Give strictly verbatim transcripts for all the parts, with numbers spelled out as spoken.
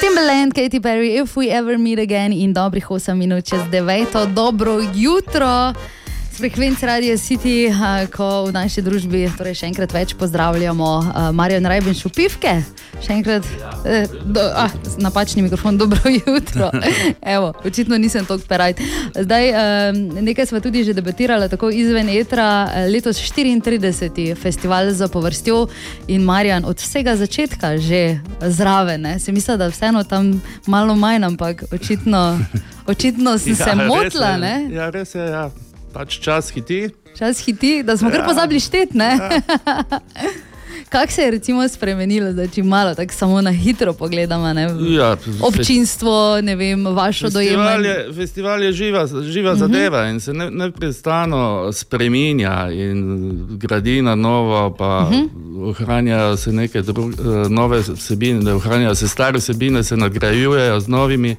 Timbaland, Katy Perry, If We Ever Meet Again in dobrih osem minut čez deveto. Dobro jutro s frekvenc Radio City, ko v naši družbi torej še enkrat več pozdravljamo Marjan Rajbenš Šupivke. Še enkrat, eh, do, ah, napačni mikrofon, dobro jutro. Evo, očitno nisem toliko perajt. Zdaj, eh, nekaj smo tudi že debatirali, tako izven etra, letos štiriintrideseti festival za povrstjo in Marjan od vsega začetka že zraven, ne? Se misla, da vseeno tam malo manj, ampak očitno, očitno sem ja, se motla, ne? Ja, res je, ja. Pač čas hiti. Čas hiti, da smo ja. kar pozabili štet, ne? Ja. Kako se je recimo spremenilo, da če malo tako samo na hitro pogledamo, ne? Ja, občinstvo, ne vem, vašo dojemanje. Festival je živa, živa uh-huh. zadeva in se ne, neprestano spreminja in gradi na novo, pa uh-huh. ohranjajo se neke druge, nove vsebine, da ohranjajo se stare vsebine, se nagrajujejo z novimi.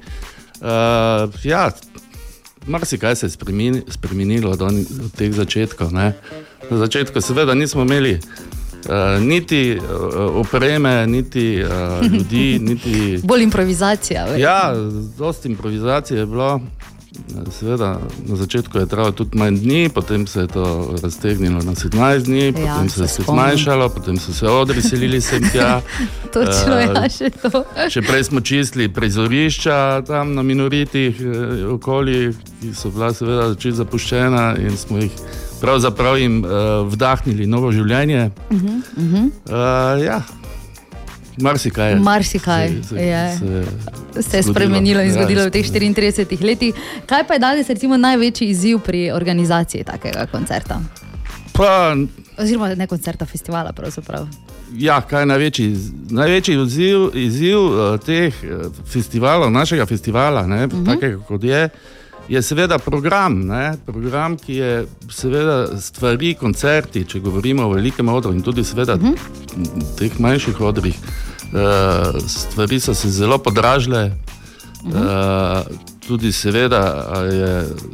Uh, ja, marsikaj se je spremenilo od, od teh začetkov, ne? Na začetku seveda nismo imeli Uh, niti uh, opreme, niti uh, ljudi, niti... Bolj improvizacija. Ve? Ja, dosti improvizacije je bilo. Seveda, na začetku je trajalo tudi manj dni, potem se je to raztegnilo na sedemnajst dni, potem ja, se je se zmanjšalo, potem so se odri selili sem tja. Točno, uh, ja, še to. Še prej smo čistili prizorišča tam na minoritih okoli, ki so bila seveda čisto zapuščena in smo jih pravzaprav jim uh, vdahnili novo življenje. Uh-huh, uh-huh. Uh, ja, marsikaj je. Marsikaj se, je. Se, se je spremenilo in zgodilo ja, v teh štiriintridesetih letih. Kaj pa je danes recimo največji izziv pri organizaciji takega koncerta? Pa, oziroma ne koncerta, festivala pravzaprav. Ja, kaj je največji, največji izziv, izziv uh, teh uh, festivalov, našega festivala, ne, uh-huh. takega kot je, je seveda program, ne? Program, ki je seveda stvari, koncerti, če govorimo o velikem odru in tudi seveda uh-huh. teh manjših odrih, uh, stvari so se zelo podražile, uh-huh. uh, tudi seveda je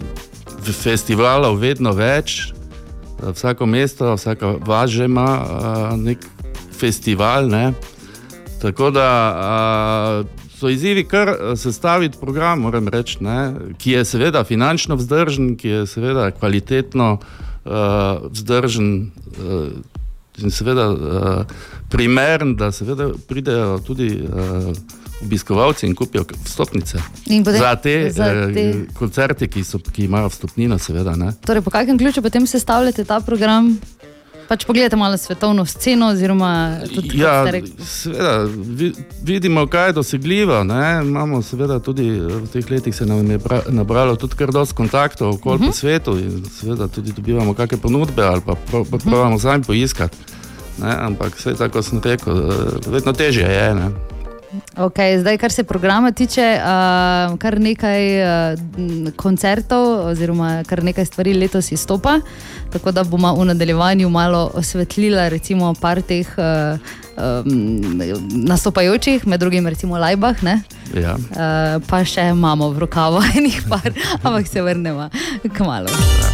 festivalov vedno več, vsako mesto, vsaka vas že ima uh, nek festival, ne? Tako da uh, so izzivi kar sestaviti program, moram reči, ne, ki je seveda finančno vzdržen, ki je seveda kvalitetno uh, vzdržen uh, in seveda uh, primeren, da seveda pridejo tudi uh, obiskovalci in kupijo vstopnice za te, za te... Uh, koncerte, ki, so, ki imajo vstopnino, seveda. Ne. Torej, po kakšnem ključu potem sestavljate ta program? Pač pogledate malo svetovno sceno, oziroma tudi, ja, seveda, vidimo, kaj je dosegljivo, ne? Imamo seveda tudi, v teh letih se nam je nabralo tudi kar dosti kontaktov okoli uh-huh. po svetu in seveda tudi dobivamo kakšne ponudbe ali pa probamo uh-huh. sami poiskati, ne? Ampak sve tako sem rekel, vedno težje je, ne? Ok, zdaj, kar se programa tiče, uh, kar nekaj uh, koncertov oziroma kar nekaj stvari letos izstopa, tako da bomo v nadaljevanju malo osvetlila recimo par teh uh, um, nastopajočih, med drugim recimo Laibach, ne? Ja. Uh, pa še imamo v rokavu enih par, ampak se vrnemo kmalu.